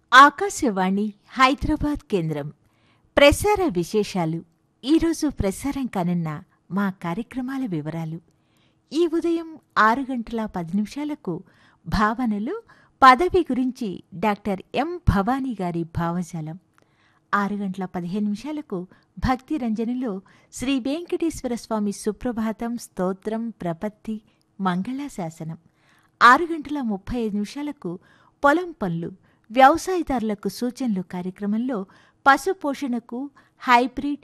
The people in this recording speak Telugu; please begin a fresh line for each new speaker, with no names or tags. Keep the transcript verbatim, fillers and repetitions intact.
ఆకాశవాణి హైదరాబాద్ కేంద్రం ప్రసార విశేషాలు. ఈరోజు ప్రసారం కానున్న మా కార్యక్రమాల వివరాలు. ఈ ఉదయం ఆరు గంటల పది నిమిషాలకు భావనలు పదవి గురించి డాక్టర్ ఎం భవానీ గారి భావజాలం. ఆరు గంటల పదిహేను నిమిషాలకు భక్తి రంజనిలో శ్రీ వెంకటేశ్వర స్వామి సుప్రభాతం స్తోత్రం ప్రపత్తి మంగళాశాసనం. ఆరు గంటల ముప్పై ఐదు నిమిషాలకు పొలం పనులు వ్యవసాయదారులకు సూచనలు కార్యక్రమంలో పశు పోషణకు హైబ్రిడ్